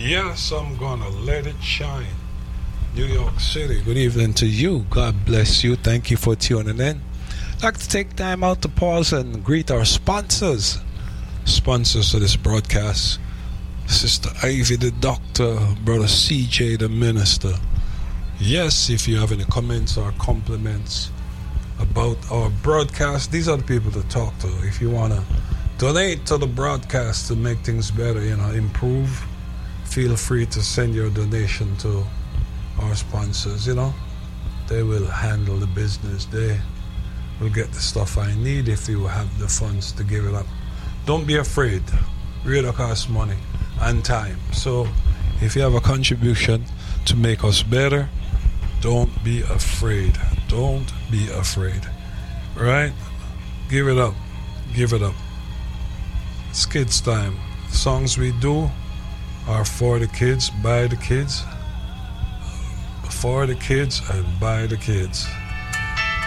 Yes, I'm gonna let it shine. New York City. Good evening to you. God bless you. Thank you for tuning in. I'd like to take time out to pause and greet our sponsors. Sponsors of this broadcast. Sister Ivy the doctor, Brother CJ the minister. Yes, if you have any comments or compliments about our broadcast, these are the people to talk to. If you want to donate to the broadcast to make things better, improve, feel free to send your donation to our sponsors. They will handle the business. They will get the stuff I need if you have the funds to give it up. Don't be afraid. Radio costs money and time. So if you have a contribution to make us better, don't be afraid. Don't be afraid. Right? Give it up. Give it up. It's kids' time. The songs we do are for the kids, by the kids, for the kids, and by the kids.